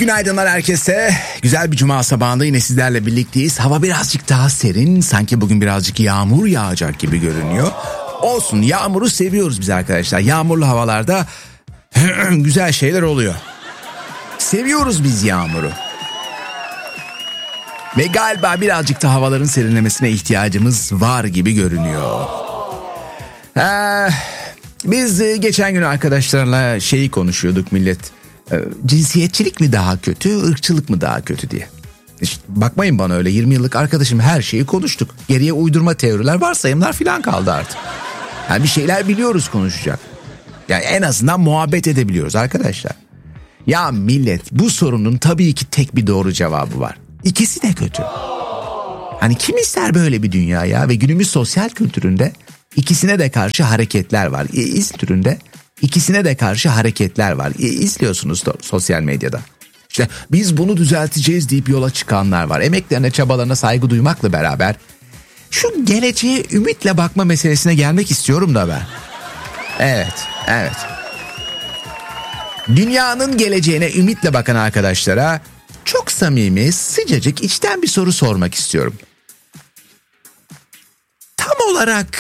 Günaydınlar herkese. Güzel bir cuma sabahında yine sizlerle birlikteyiz. Hava birazcık daha serin. Sanki bugün birazcık yağmur yağacak gibi görünüyor. Olsun, yağmuru seviyoruz biz arkadaşlar. Yağmurlu havalarda güzel şeyler oluyor. Seviyoruz biz yağmuru. Ve galiba birazcık da havaların serinlemesine ihtiyacımız var gibi görünüyor. Biz geçen gün arkadaşlarla şeyi konuşuyorduk millet. Cinsiyetçilik mi daha kötü, ırkçılık mı daha kötü diye. İşte bakmayın bana öyle, 20 yıllık arkadaşım, her şeyi konuştuk. Geriye uydurma teoriler, varsayımlar falan kaldı artık. Yani bir şeyler biliyoruz konuşacak. Yani en azından muhabbet edebiliyoruz arkadaşlar. Ya millet, bu sorunun tabii ki tek bir doğru cevabı var. İkisi de kötü. Hani kim ister böyle bir dünya ya? Ve günümüz sosyal kültüründe ikisine de karşı hareketler var. İzlüründe ikisine de karşı hareketler var. İzliyorsunuz sosyal medyada. İşte biz bunu düzelteceğiz deyip yola çıkanlar var. Emeklerine, çabalarına saygı duymakla beraber şu geleceğe ümitle bakma meselesine gelmek istiyorum da ben. Evet. Dünyanın geleceğine ümitle bakan arkadaşlara çok samimi, sıcacık, içten bir soru sormak istiyorum. Tam olarak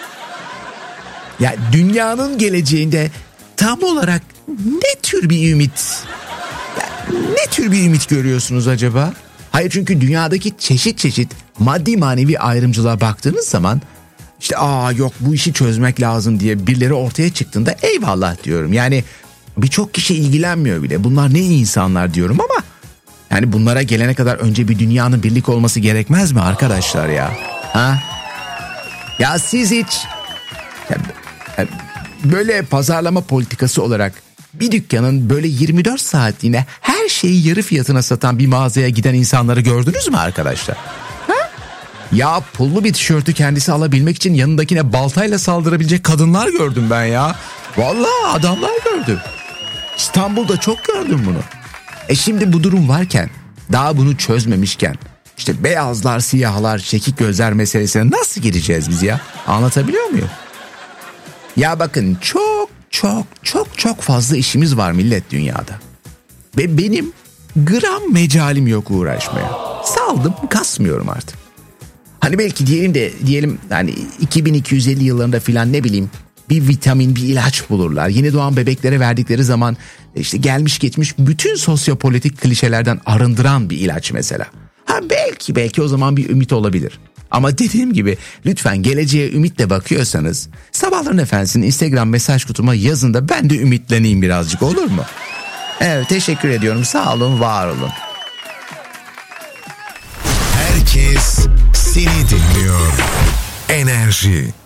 ya dünyanın geleceğinde tam olarak ne tür bir ümit, ne tür bir ümit görüyorsunuz acaba? Hayır, çünkü dünyadaki çeşit maddi manevi ayrımcılığa baktığınız zaman işte yok bu işi çözmek lazım diye birileri ortaya çıktığında eyvallah diyorum. Yani birçok kişi ilgilenmiyor bile. Bunlar ne insanlar diyorum ama yani bunlara gelene kadar önce bir dünyanın birlik olması gerekmez mi arkadaşlar ya? Ha? Ya siz hiç böyle pazarlama politikası olarak bir dükkanın böyle 24 saatliğine her şeyi yarı fiyatına satan bir mağazaya giden insanları gördünüz mü arkadaşlar? Ha? Ya pullu bir tişörtü kendisi alabilmek için yanındakine baltayla saldırabilecek kadınlar gördüm ben ya. Vallahi adamlar gördüm. İstanbul'da çok gördüm bunu. Şimdi bu durum varken, daha bunu çözmemişken, işte beyazlar, siyahlar, çekik gözler meselesine nasıl gireceğiz biz ya? Anlatabiliyor muyum? Ya bakın, çok fazla işimiz var millet dünyada. Ve benim gram mecalim yok uğraşmaya. Saldım, kasmıyorum artık. Hani belki diyelim hani 2250 yıllarında filan, ne bileyim, bir vitamin, bir ilaç bulurlar. Yeni doğan bebeklere verdikleri zaman işte gelmiş geçmiş bütün sosyopolitik klişelerden arındıran bir ilaç mesela. Belki o zaman bir ümit olabilir. Ama dediğim gibi lütfen geleceğe ümitle bakıyorsanız Sabahların Efendisi'nin Instagram mesaj kutuma yazın da ben de ümitleneyim birazcık, olur mu? Evet, teşekkür ediyorum, sağ olun, var olun. Herkes seni dinliyor. Enerji.